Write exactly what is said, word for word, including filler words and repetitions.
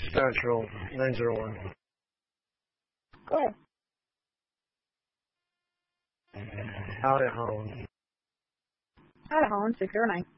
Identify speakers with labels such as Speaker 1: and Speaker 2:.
Speaker 1: Central, nine zero one.
Speaker 2: Go ahead.
Speaker 1: Out at home.
Speaker 2: Out of home, six zero nine.